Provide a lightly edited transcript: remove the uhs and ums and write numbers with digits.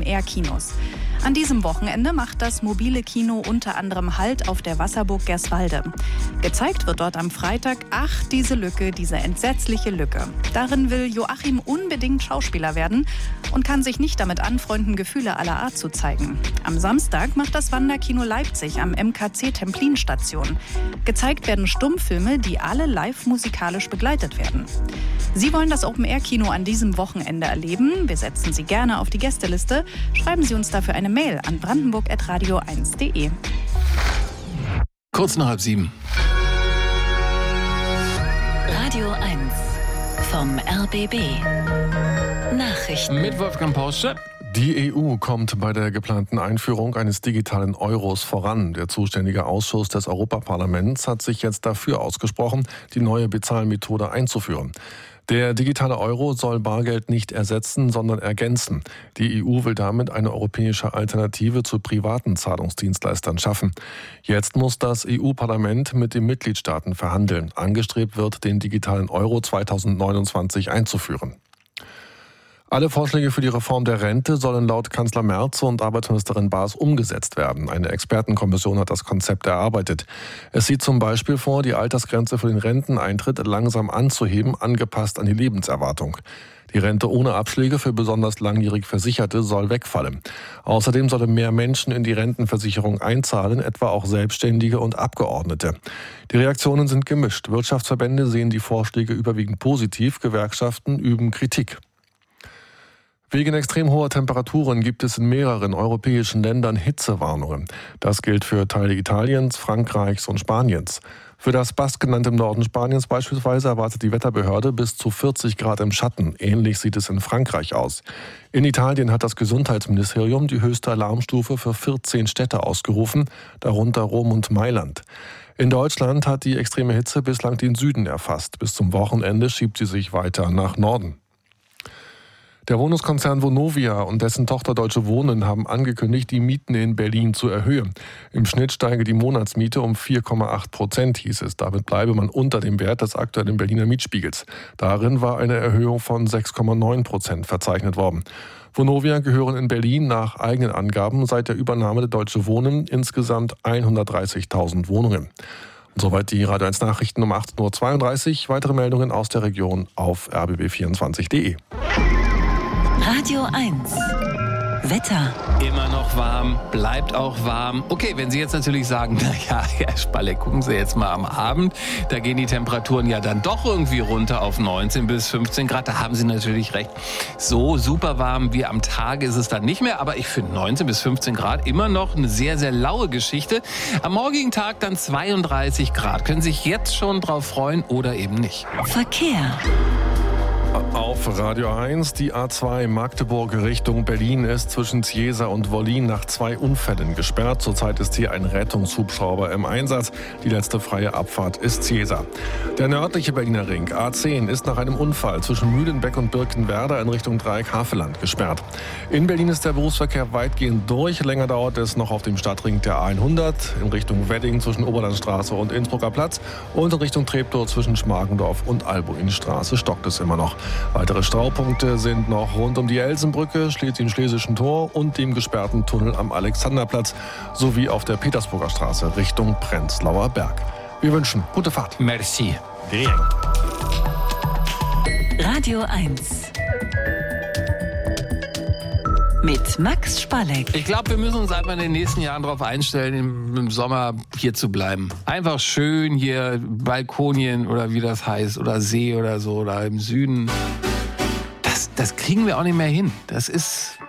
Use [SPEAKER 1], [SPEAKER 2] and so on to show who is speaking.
[SPEAKER 1] Open-Air-Kinos. An diesem Wochenende macht das mobile Kino unter anderem Halt auf der Wasserburg Gerswalde. Gezeigt wird dort am Freitag diese Lücke, diese entsetzliche Lücke. Darin will Joachim unbedingt Schauspieler werden und kann sich nicht damit anfreunden, Gefühle aller Art zu zeigen. Am Samstag macht das Wanderkino Leipzig am MKC Templin-Station. Gezeigt werden Stummfilme, die alle live musikalisch begleitet werden. Sie wollen das Open-Air-Kino an diesem Wochenende erleben? Wir setzen Sie gerne auf die Gästeliste. Schreiben Sie uns dafür eine Mail an brandenburg@radio1.de.
[SPEAKER 2] Kurz nach 6:30.
[SPEAKER 3] Radio 1 vom RBB. Nachrichten.
[SPEAKER 2] Mit Wolfgang Porsche.
[SPEAKER 4] Die EU kommt bei der geplanten Einführung eines digitalen Euros voran. Der zuständige Ausschuss des Europaparlaments hat sich jetzt dafür ausgesprochen, die neue Bezahlmethode einzuführen. Der digitale Euro soll Bargeld nicht ersetzen, sondern ergänzen. Die EU will damit eine europäische Alternative zu privaten Zahlungsdienstleistern schaffen. Jetzt muss das EU-Parlament mit den Mitgliedstaaten verhandeln. Angestrebt wird, den digitalen Euro 2029 einzuführen. Alle Vorschläge für die Reform der Rente sollen laut Kanzler Merz und Arbeitsministerin Baas umgesetzt werden. Eine Expertenkommission hat das Konzept erarbeitet. Es sieht zum Beispiel vor, die Altersgrenze für den Renteneintritt langsam anzuheben, angepasst an die Lebenserwartung. Die Rente ohne Abschläge für besonders langjährig Versicherte soll wegfallen. Außerdem sollen mehr Menschen in die Rentenversicherung einzahlen, etwa auch Selbstständige und Abgeordnete. Die Reaktionen sind gemischt. Wirtschaftsverbände sehen die Vorschläge überwiegend positiv, Gewerkschaften üben Kritik. Wegen extrem hoher Temperaturen gibt es in mehreren europäischen Ländern Hitzewarnungen. Das gilt für Teile Italiens, Frankreichs und Spaniens. Für das Baskenland im Norden Spaniens beispielsweise erwartet die Wetterbehörde bis zu 40 Grad im Schatten. Ähnlich sieht es in Frankreich aus. In Italien hat das Gesundheitsministerium die höchste Alarmstufe für 14 Städte ausgerufen, darunter Rom und Mailand. In Deutschland hat die extreme Hitze bislang den Süden erfasst. Bis zum Wochenende schiebt sie sich weiter nach Norden. Der Wohnungskonzern Vonovia und dessen Tochter Deutsche Wohnen haben angekündigt, die Mieten in Berlin zu erhöhen. Im Schnitt steige die Monatsmiete um 4,8%, hieß es. Damit bleibe man unter dem Wert des aktuellen Berliner Mietspiegels. Darin war eine Erhöhung von 6,9% verzeichnet worden. Vonovia gehören in Berlin nach eigenen Angaben seit der Übernahme der Deutsche Wohnen insgesamt 130.000 Wohnungen. Und soweit die Radio 1 Nachrichten um 18.32 Uhr. Weitere Meldungen aus der Region auf rbb24.de.
[SPEAKER 3] Radio 1. Wetter.
[SPEAKER 2] Immer noch warm, bleibt auch warm. Okay, wenn Sie jetzt natürlich sagen, naja, Herr Spalle, gucken Sie jetzt mal am Abend, da gehen die Temperaturen ja dann doch irgendwie runter auf 19 bis 15 Grad. Da haben Sie natürlich recht. So super warm wie am Tag ist es dann nicht mehr. Aber ich finde 19 bis 15 Grad immer noch eine sehr, sehr laue Geschichte. Am morgigen Tag dann 32 Grad. Können Sie sich jetzt schon drauf freuen oder eben nicht.
[SPEAKER 3] Verkehr.
[SPEAKER 4] Auf Radio 1, die A2 Magdeburg Richtung Berlin ist zwischen Ziesa und Wollin nach 2 Unfällen gesperrt. Zurzeit ist hier ein Rettungshubschrauber im Einsatz. Die letzte freie Abfahrt ist Ziesa. Der nördliche Berliner Ring A10 ist nach einem Unfall zwischen Mühlenbeck und Birkenwerder in Richtung Dreieck Havelland gesperrt. In Berlin ist der Berufsverkehr weitgehend durch. Länger dauert es noch auf dem Stadtring der A100 in Richtung Wedding zwischen Oberlandstraße und Innsbrucker Platz und in Richtung Treptow zwischen Schmargendorf und Albuinstraße stockt es immer noch. Weitere Staupunkte sind noch rund um die Elsenbrücke, dem Schlesischen Tor und dem gesperrten Tunnel am Alexanderplatz sowie auf der Petersburger Straße Richtung Prenzlauer Berg. Wir wünschen gute Fahrt.
[SPEAKER 2] Merci.
[SPEAKER 3] Radio 1. Mit Max Spalleck.
[SPEAKER 2] Ich glaube, wir müssen uns einfach in den nächsten Jahren darauf einstellen, im Sommer hier zu bleiben. Einfach schön hier Balkonien oder wie das heißt oder See oder so oder im Süden. Das kriegen wir auch nicht mehr hin. Das ist